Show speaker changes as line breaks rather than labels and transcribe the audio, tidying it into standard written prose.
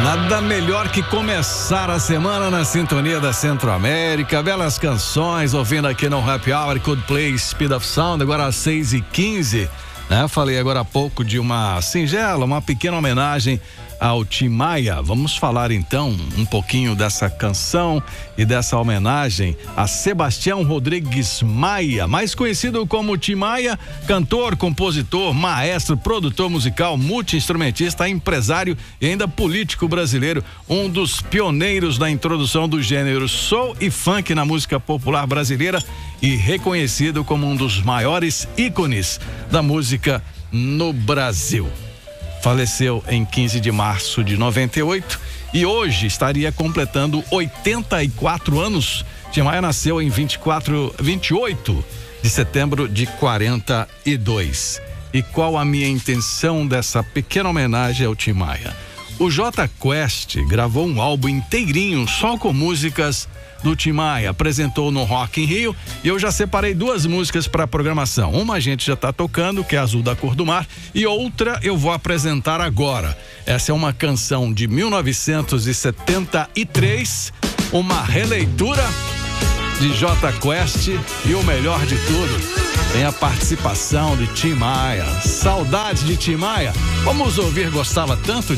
Nada melhor que começar a semana na sintonia da Centro-América, belas canções, ouvindo aqui no Happy Hour, Coldplay, Speed of Sound, agora às 6h15, né? Falei agora há pouco de uma singela, uma pequena homenagem ao Tim Maia. Vamos falar então um pouquinho dessa canção e dessa homenagem a Sebastião Rodrigues Maia, mais conhecido como Tim Maia, cantor, compositor, maestro, produtor musical, multi-instrumentista, empresário e ainda político brasileiro, um dos pioneiros da introdução do gênero soul e funk na música popular brasileira e reconhecido como um dos maiores ícones da música no Brasil. Faleceu em 15 de março de 98 e hoje estaria completando 84 anos. Tim Maia nasceu em 28 de setembro de 42. E qual a minha intenção dessa pequena homenagem ao Tim Maia? O Jota Quest gravou um álbum inteirinho só com músicas do Tim Maia, apresentou no Rock in Rio e eu já separei duas músicas para a programação. Uma a gente já está tocando, que é Azul da Cor do Mar, e outra eu vou apresentar agora. Essa é uma canção de 1973, uma releitura de Jota Quest e o melhor de tudo, tem a participação de Tim Maia. Saudades de Tim Maia. Vamos ouvir Gostava Tanto